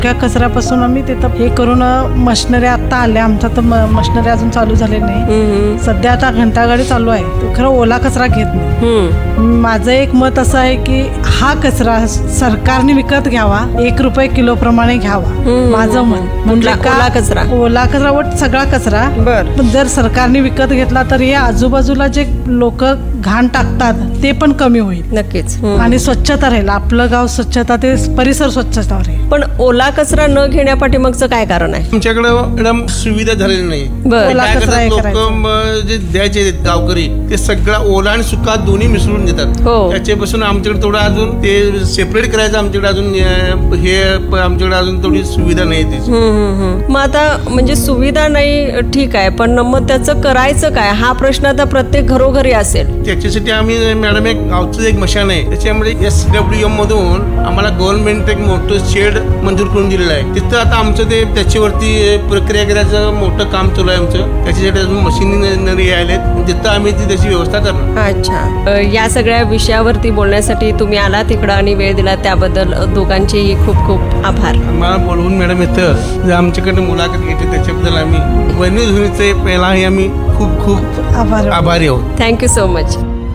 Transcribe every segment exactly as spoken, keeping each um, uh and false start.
त्या कचऱ्यापासून आम्ही तिथं हे करून मशिनरी आता आल्या. आमच्या तर मशिनरी अजून चालू झाले नाही. सध्या आता घंटागाडी चालू आहे. तो खरं ओला कचरा घेत नाही. माझं एक मत असं आहे की हा कचरा सरकारने विकत घ्यावा, एक रुपये किलो प्रमाणे घ्यावा. माझं मत म्हणजे ओला कचरा ओला कचरा व सगळा कचरा. पण जर सरकारने विकत घेतला तर हे आजूबाजूला जे लोक घाण टाकतात ते पण कमी होईल नक्कीच. आणि स्वच्छता राहील. आपलं गाव स्वच्छता, ते परिसर स्वच्छता राहील. पण ओला कचरा न घेण्यापाठी मागचं काय कारण आहे? आमच्याकडे मॅडम सुविधा झालेली नाही. ओला कचरा लोक जे द्यायचे गावकरी ते सगळा ओला आणि सुका दोन्ही मिसळून देतात. त्याच्यापासून आमच्याकडे थोडं अजून ते सेपरेट करायचं आमच्याकडे अजून हे आमच्याकडे अजून थोडी सुविधा नाही त्याची. मग आता म्हणजे सुविधा नाही ठीक आहे, पण मग त्याचं करायचं काय हा प्रश्न आता प्रत्येक घरोघरी असेल. त्याच्यासाठी आम्ही मॅडम एक गावचं एक मशान आहे, त्याच्यामध्ये एस डब्ल्यू एम मधून आम्हाला गव्हर्नमेंट एक मोठं शेड मंजूर करून दिलेलं आहे. तिथं आता आमचं ते त्याच्यावरती प्रक्रिया करायचं मोठं काम चालू आहे आमचं. त्याच्यासाठी अजून मशिनरी आलेत, तिथं आम्ही ती त्याची व्यवस्था करणार. अच्छा, या सगळ्या विषयावरती बोलण्यासाठी तुम्ही आला तिकडं आणि वेळ दिला त्याबद्दल दोघांचेही खूप खूप आभार. आम्हाला बोलवून मॅडम इथं जर आमच्याकडे मुलाखत घेतली त्याच्याबद्दल आम्ही वन्य धुनीचे पहिलाही आम्ही खूप खूप आभार आभारी आहोत. Thank you so much.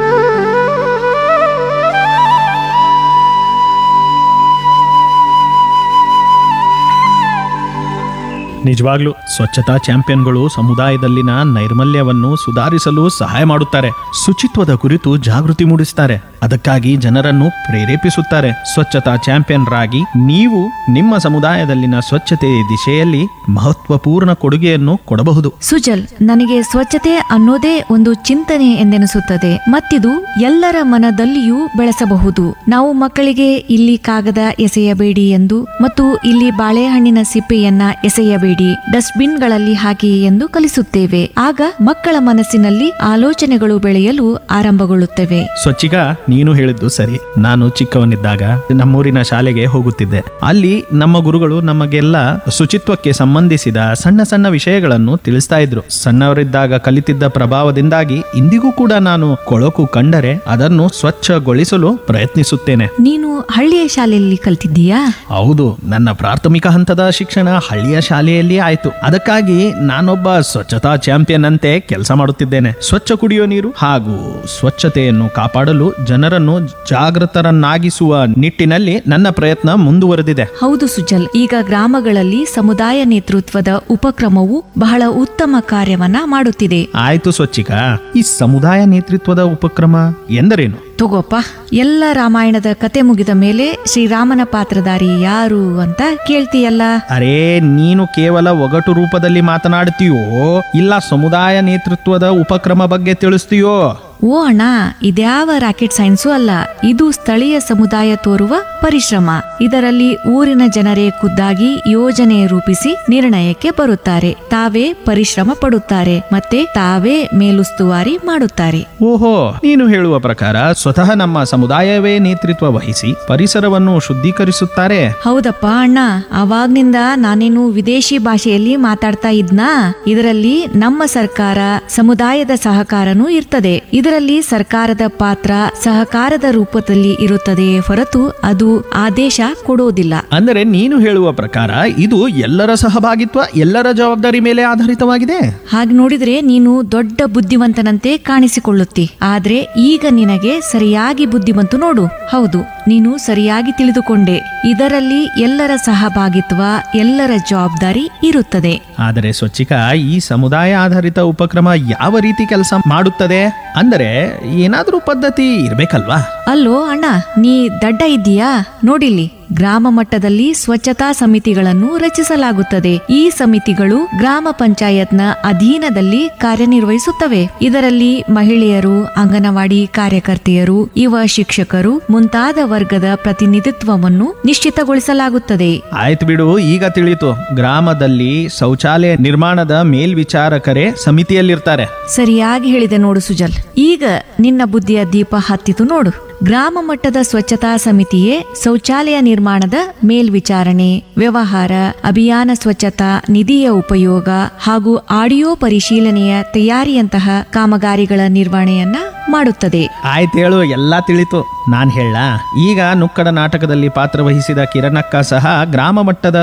ನಿಜವಾಗ್ಲೂ ಸ್ವಚ್ಛತಾ ಚಾಂಪಿಯನ್ಗಳು ಸಮುದಾಯದಲ್ಲಿನ ನೈರ್ಮಲ್ಯವನ್ನು ಸುಧಾರಿಸಲು ಸಹಾಯ ಮಾಡುತ್ತಾರೆ. ಶುಚಿತ್ವದ ಕುರಿತು ಜಾಗೃತಿ ಮೂಡಿಸುತ್ತಾರೆ. ಅದಕ್ಕಾಗಿ ಜನರನ್ನು ಪ್ರೇರೇಪಿಸುತ್ತಾರೆ. ಸ್ವಚ್ಛತಾ ಚಾಂಪಿಯನ್ರಾಗಿ ನೀವು ನಿಮ್ಮ ಸಮುದಾಯದಲ್ಲಿನ ಸ್ವಚ್ಛತೆಯ ದಿಶೆಯಲ್ಲಿ ಮಹತ್ವಪೂರ್ಣ ಕೊಡುಗೆಯನ್ನು ಕೊಡಬಹುದು. ಸುಜಲ್, ನನಗೆ ಸ್ವಚ್ಛತೆ ಅನ್ನೋದೇ ಒಂದು ಚಿಂತನೆ ಎಂದೆನಿಸುತ್ತದೆ. ಮತ್ತಿದು ಎಲ್ಲರ ಮನದಲ್ಲಿಯೂ ಬೆಳೆಸಬಹುದು. ನಾವು ಮಕ್ಕಳಿಗೆ ಇಲ್ಲಿ ಕಾಗದ ಎಸೆಯಬೇಡಿ ಎಂದು ಮತ್ತು ಇಲ್ಲಿ ಬಾಳೆಹಣ್ಣಿನ ಸಿಪ್ಪೆಯನ್ನ ಎಸೆಯಬೇಡಿ, ಡಸ್ಟ್ಬಿನ್ಗಳಲ್ಲಿ ಹಾಕಿ ಎಂದು ಕಲಿಸುತ್ತೇವೆ. ಆಗ ಮಕ್ಕಳ ಮನಸ್ಸಿನಲ್ಲಿ ಆಲೋಚನೆಗಳು ಬೆಳೆಯಲು ಆರಂಭಗೊಳ್ಳುತ್ತವೆ. ಸ್ವಚ್ಛಿಗ, ನೀನು ಹೇಳಿದ್ದು ಸರಿ. ನಾನು ಚಿಕ್ಕವನಿದ್ದಾಗ ನಮ್ಮೂರಿನ ಶಾಲೆಗೆ ಹೋಗುತ್ತಿದ್ದೆ. ಅಲ್ಲಿ ನಮ್ಮ ಗುರುಗಳು ನಮಗೆಲ್ಲ ಶುಚಿತ್ವಕ್ಕೆ ಸಂಬಂಧಿಸಿದ ಸಣ್ಣ ಸಣ್ಣ ವಿಷಯಗಳನ್ನು ತಿಳಿಸ್ತಾ ಇದ್ರು. ಸಣ್ಣವರಿದ್ದಾಗ ಕಲಿತಿದ್ದ ಪ್ರಭಾವದಿಂದಾಗಿ ಇಂದಿಗೂ ಕೂಡ ನಾನು ಕೊಳಕು ಕಂಡರೆ ಅದನ್ನು ಸ್ವಚ್ಛಗೊಳಿಸಲು ಪ್ರಯತ್ನಿಸುತ್ತೇನೆ. ನೀನು ಹಳ್ಳಿಯ ಶಾಲೆಯಲ್ಲಿ ಕಲಿತಿದ್ದೀಯಾ? ಹೌದು, ನನ್ನ ಪ್ರಾಥಮಿಕ ಹಂತದ ಶಿಕ್ಷಣ ಹಳ್ಳಿಯ ಶಾಲೆಯಲ್ಲಿ ಆಯ್ತು. ಅದಕ್ಕಾಗಿ ನಾನೊಬ್ಬ ಸ್ವಚ್ಛತಾ ಚಾಂಪಿಯನ್ ಅಂತೆ ಕೆಲಸ ಮಾಡುತ್ತಿದ್ದೇನೆ. ಸ್ವಚ್ಛ ಕುಡಿಯೋ ನೀರು ಹಾಗೂ ಸ್ವಚ್ಛತೆಯನ್ನು ಕಾಪಾಡಲು ಜನರನ್ನು ಜಾಗೃತರನ್ನಾಗಿಸುವ ನಿಟ್ಟಿನಲ್ಲಿ ನನ್ನ ಪ್ರಯತ್ನ ಮುಂದುವರೆದಿದೆ. ಹೌದು ಸುಜಲ್, ಈಗ ಗ್ರಾಮಗಳಲ್ಲಿ ಸಮುದಾಯ ನೇತೃತ್ವದ ಉಪಕ್ರಮವು ಬಹಳ ಉತ್ತಮ ಕಾರ್ಯವನ್ನ ಮಾಡುತ್ತಿದೆ. ಆಯ್ತು ಸ್ವಚ್ಛಿಕ, ಈ ಸಮುದಾಯ ನೇತೃತ್ವದ ಉಪಕ್ರಮ ಎಂದರೇನು? ತಗೋಪ್ಪ, ಎಲ್ಲ ರಾಮಾಯಣದ ಕತೆ ಮುಗಿದ ಮೇಲೆ ಶ್ರೀರಾಮನ ಪಾತ್ರಧಾರಿ ಯಾರು ಅಂತ ಕೇಳ್ತೀಯಲ್ಲ. ಅರೇ, ನೀನು ಕೇವಲ ಒಗಟು ರೂಪದಲ್ಲಿ ಮಾತನಾಡುತ್ತೀಯೋ ಇಲ್ಲ ಸಮುದಾಯ ನೇತೃತ್ವದ ಉಪಕ್ರಮ ಬಗ್ಗೆ ತಿಳಿಸ್ತೀಯೋ? ಓ ಅಣ್ಣ, ಇದ್ಯಾವ ರಾಕೆಟ್ ಸೈನ್ಸು ಅಲ್ಲ. ಇದು ಸ್ಥಳೀಯ ಸಮುದಾಯ ತೋರುವ ಪರಿಶ್ರಮ. ಇದರಲ್ಲಿ ಊರಿನ ಜನರೇ ಖುದ್ದಾಗಿ ಯೋಜನೆ ರೂಪಿಸಿ ನಿರ್ಣಯಕ್ಕೆ ಬರುತ್ತಾರೆ. ತಾವೇ ಪರಿಶ್ರಮ ಪಡುತ್ತಾರೆ ಮತ್ತೆ ತಾವೇ ಮೇಲುಸ್ತುವಾರಿ ಮಾಡುತ್ತಾರೆ. ಓಹೋ, ನೀನು ಹೇಳುವ ಪ್ರಕಾರ ಸ್ವತಃ ನಮ್ಮ ಸಮುದಾಯವೇ ನೇತೃತ್ವ ವಹಿಸಿ ಪರಿಸರವನ್ನು ಶುದ್ಧೀಕರಿಸುತ್ತಾರೆ. ಹೌದಪ್ಪ ಅಣ್ಣ, ಅವಾಗ್ನಿಂದ ನಾನೇನು ವಿದೇಶಿ ಭಾಷೆಯಲ್ಲಿ ಮಾತಾಡ್ತಾ ಇದ್ನಾ? ಇದರಲ್ಲಿ ನಮ್ಮ ಸರ್ಕಾರ ಸಮುದಾಯದ ಸಹಕಾರನೂ ಇರ್ತದೆ. ಇದರಲ್ಲಿ ಸರ್ಕಾರದ ಪಾತ್ರ ಸಹಕಾರದ ರೂಪದಲ್ಲಿ ಇರುತ್ತದೆ ಹೊರತು ಅದು ಆದೇಶ ಕೊಡೋದಿಲ್ಲ. ಅಂದರೆ ನೀನು ಹೇಳುವ ಪ್ರಕಾರ ಇದು ಎಲ್ಲರ ಸಹಭಾಗಿತ್ವ, ಎಲ್ಲರ ಜವಾಬ್ದಾರಿ ಮೇಲೆ ಆಧಾರಿತವಾಗಿದೆ. ಹಾಗೆ ನೋಡಿದ್ರೆ ನೀನು ದೊಡ್ಡ ಬುದ್ಧಿವಂತನಂತೆ ಕಾಣಿಸಿಕೊಳ್ಳುತ್ತಿ. ಆದ್ರೆ ಈಗ ನಿನಗೆ ಸರಿಯಾಗಿ ಬುದ್ಧಿವಂತು ನೋಡು. ಹೌದು, ನೀನು ಸರಿಯಾಗಿ ತಿಳಿದುಕೊಂಡೆ. ಇದರಲ್ಲಿ ಎಲ್ಲರ ಸಹಭಾಗಿತ್ವ, ಎಲ್ಲರ ಜವಾಬ್ದಾರಿ ಇರುತ್ತದೆ. ಆದರೆ ಸ್ವಚ್ಛಿಕ, ಈ ಸಮುದಾಯ ಆಧಾರಿತ ಉಪಕ್ರಮ ಯಾವ ರೀತಿ ಕೆಲಸ ಮಾಡುತ್ತದೆ? ಅಂದರೆ ಏನಾದ್ರೂ ಪದ್ಧತಿ ಇರ್ಬೇಕಲ್ವಾ? ಅಲ್ಲೋ ಅಣ್ಣ, ನೀ ದಡ್ಡ ಇದ್ದೀಯಾ? ನೋಡಿಲ್ಲಿ, ಗ್ರಾಮ ಮಟ್ಟದಲ್ಲಿ ಸ್ವಚ್ಛತಾ ಸಮಿತಿಗಳನ್ನು ರಚಿಸಲಾಗುತ್ತದೆ. ಈ ಸಮಿತಿಗಳು ಗ್ರಾಮ ಪಂಚಾಯತ್ನ ಅಧೀನದಲ್ಲಿ ಕಾರ್ಯನಿರ್ವಹಿಸುತ್ತವೆ. ಇದರಲ್ಲಿ ಮಹಿಳೆಯರು, ಅಂಗನವಾಡಿ ಕಾರ್ಯಕರ್ತೆಯರು, ಯುವ ಶಿಕ್ಷಕರು ಮುಂತಾದ ವರ್ಗದ ಪ್ರತಿನಿಧಿತ್ವವನ್ನು ನಿಶ್ಚಿತಗೊಳಿಸಲಾಗುತ್ತದೆ. ಆಯ್ತು ಬಿಡು, ಈಗ ತಿಳಿಯಿತು. ಗ್ರಾಮದಲ್ಲಿ ಶೌಚಾಲಯ ನಿರ್ಮಾಣದ ಮೇಲ್ವಿಚಾರಕರೇ ಸಮಿತಿಯಲ್ಲಿರ್ತಾರೆ. ಸರಿಯಾಗಿ ಹೇಳಿದೆ ನೋಡು ಸುಜಲ್. ಈಗ ನಿನ್ನ ಬುದ್ಧಿಯ ದೀಪ ಹತ್ತಿತು ನೋಡು. ಗ್ರಾಮ ಮಟ್ಟದ ಸ್ವಚ್ಛತಾ ಸಮಿತಿಯೇ ಶೌಚಾಲಯ ನಿರ್ಮಾಣದ ಮೇಲ್ವಿಚಾರಣೆ, ವ್ಯವಹಾರ, ಅಭಿಯಾನ ಸ್ವಚ್ಛತಾ ನಿಧಿಯ ಉಪಯೋಗ ಹಾಗೂ ಆಡಿಯೋ ಪರಿಶೀಲನೆಯ ತಯಾರಿಯಂತಹ ಕಾಮಗಾರಿಗಳ ನಿರ್ವಹಣೆಯನ್ನ ಮಾಡುತ್ತದೆ. ಆಯ್ತು ಹೇಳು, ಎಲ್ಲಾ ತಿಳಿತು. ನಾನ್ ಹೇಳ, ಈಗ ನುಕ್ಕಡ ನಾಟಕದಲ್ಲಿ ಪಾತ್ರವಹಿಸಿದ ಕಿರಣಕ್ಕ ಸಹ ಗ್ರಾಮ ಮಟ್ಟದ